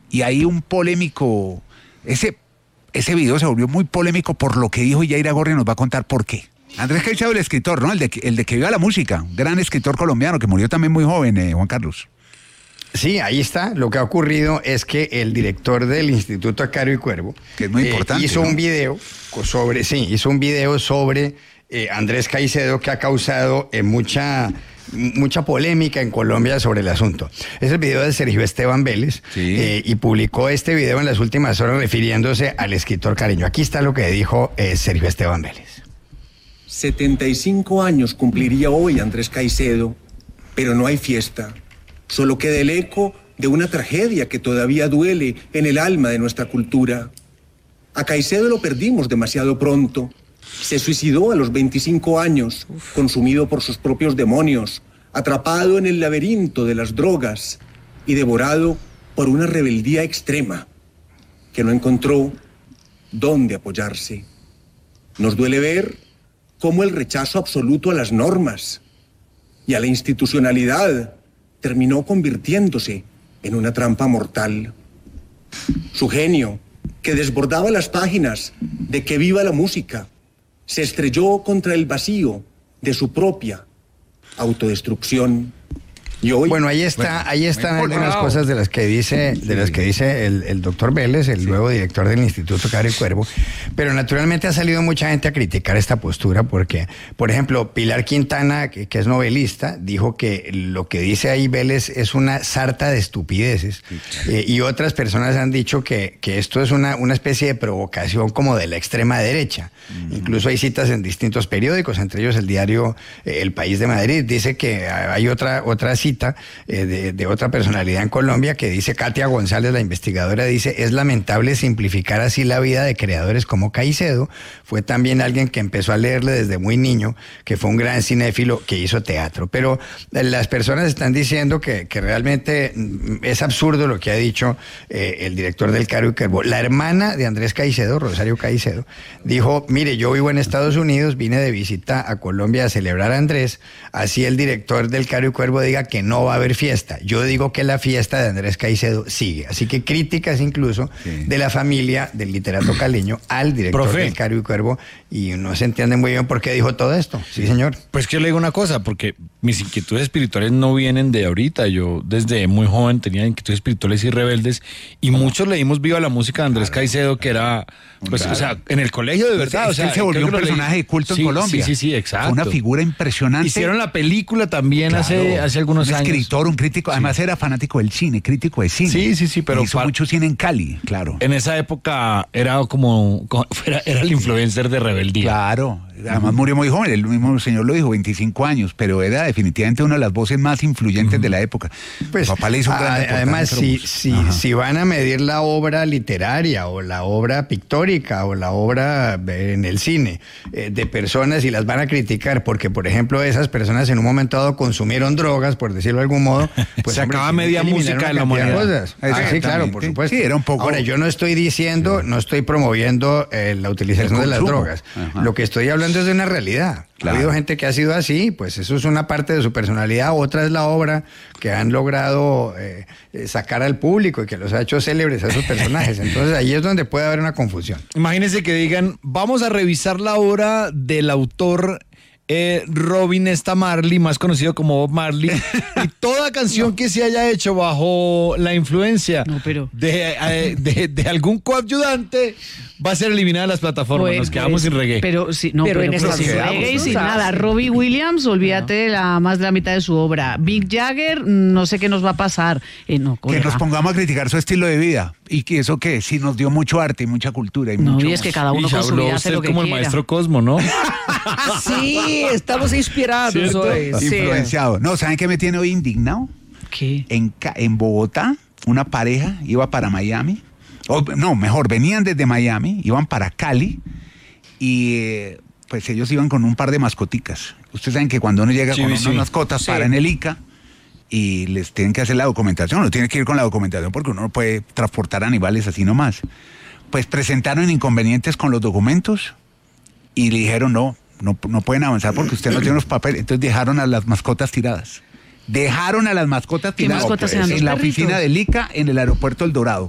y hay un polémico, ese video se volvió muy polémico por lo que dijo, y Yaira Gorria nos va a contar por qué. Andrés Caicedo, el escritor, ¿no? El de que viva la música, un gran escritor colombiano que murió también muy joven, Juan Carlos. Sí, ahí está. Lo que ha ocurrido es que el director del Instituto Caro y Cuervo, que es muy importante, hizo ¿no? un video sobre Andrés Caicedo, que ha causado mucha polémica en Colombia sobre el asunto. Es el video de Sergio Esteban Vélez, sí. Y publicó este video en las últimas horas refiriéndose al escritor cariño. Aquí está lo que dijo Sergio Esteban Vélez. 75 años cumpliría hoy Andrés Caicedo, pero no hay fiesta. Solo queda el eco de una tragedia que todavía duele en el alma de nuestra cultura. A Caicedo lo perdimos demasiado pronto. Se suicidó a los 25 años, consumido por sus propios demonios, atrapado en el laberinto de las drogas y devorado por una rebeldía extrema que no encontró dónde apoyarse. Nos duele ver cómo el rechazo absoluto a las normas y a la institucionalidad terminó convirtiéndose en una trampa mortal. Su genio, que desbordaba las páginas de Que viva la música, se estrelló contra el vacío de su propia autodestrucción. Y hoy, bueno, ahí están algunas cosas de las que dice el doctor Vélez, el nuevo director del Instituto Caro y Cuervo, pero naturalmente ha salido mucha gente a criticar esta postura porque, por ejemplo, Pilar Quintana, que es novelista, dijo que lo que dice ahí Vélez es una sarta de estupideces, y otras personas han dicho que esto es una especie de provocación como de la extrema derecha. Incluso hay citas en distintos periódicos, entre ellos el diario El País de Madrid, dice que hay otra cita de otra personalidad en Colombia que dice, Katia González, la investigadora, dice: es lamentable simplificar así la vida de creadores como Caicedo. Fue también alguien que empezó a leerle desde muy niño, que fue un gran cinéfilo que hizo teatro. Pero las personas están diciendo que realmente es absurdo lo que ha dicho el director del Caro y Cuervo. La hermana de Andrés Caicedo, Rosario Caicedo, dijo: mire, yo vivo en Estados Unidos, vine de visita a Colombia a celebrar a Andrés, así el director del Caro y Cuervo diga que no va a haber fiesta. Yo digo que la fiesta de Andrés Caicedo sigue. Así que críticas incluso de la familia del literato caleño al director del Caro y Cuervo, y no se entiende muy bien por qué dijo todo esto. Sí, señor. Pues que yo le digo una cosa, porque mis inquietudes espirituales no vienen de ahorita. Yo desde muy joven tenía inquietudes espirituales y rebeldes, y muchos leímos Viva la música de Andrés Caicedo, que era, pues, o sea, en el colegio de verdad. Pues, o sea, él se volvió un personaje de culto en Colombia. Sí, exacto. Fue una figura impresionante. Hicieron la película también hace algunos años. Un escritor, un crítico, además era fanático del cine, crítico de cine. Sí, pero hizo mucho cine en Cali, claro. En esa época era era el influencer de rebeldía. Claro, además murió muy joven, el mismo señor lo dijo, 25 años, pero era definitivamente una de las voces más influyentes de la época. Pues, papá le hizo un gran además, si van a medir la obra literaria o la obra pictórica o la obra en el cine de personas, y las van a criticar porque, por ejemplo, esas personas en un momento dado consumieron drogas, por decirlo de algún modo, pues se acaba media música de la humanidad. Sí, claro, por supuesto. Sí, era un poco... Ahora, yo no estoy diciendo, no estoy promoviendo la utilización de las drogas. Lo que estoy hablando es de una realidad. Claro. Ha habido gente que ha sido así, pues eso es una parte de su personalidad, otra es la obra que han logrado sacar al público y que los ha hecho célebres a esos personajes. Entonces ahí es donde puede haber una confusión. Imagínense que digan, vamos a revisar la obra del autor Robin Marley, más conocido como Bob Marley, y toda canción que se haya hecho bajo la influencia de algún coayudante va a ser eliminada de las plataformas. Nos quedamos sin reggae. Pero sin reggae y sin nada. Robbie Williams, olvídate de más de la mitad de su obra. Mick Jagger, no sé qué nos va a pasar. Que nos pongamos a criticar su estilo de vida. ¿Y que eso qué? Sí, nos dio mucho arte y mucha cultura. Y es que cada uno con su vida hace lo que como quiera. El maestro Cosmo, ¿no? Sí, estamos inspirados hoy. Influenciados. No, ¿saben qué me tiene hoy indignado? ¿Qué? En Bogotá, una pareja iba para Miami. Venían desde Miami, iban para Cali, y pues ellos iban con un par de mascoticas. Ustedes saben que cuando uno llega con unas mascotas, para en el ICA y les tienen que hacer la documentación. Uno tiene que ir con la documentación porque uno no puede transportar animales así nomás. Pues presentaron inconvenientes con los documentos y le dijeron no pueden avanzar porque usted no tiene los papeles. Entonces dejaron a las mascotas tiradas. ¿Qué mascotas eran? En la oficina del ICA en el aeropuerto El Dorado.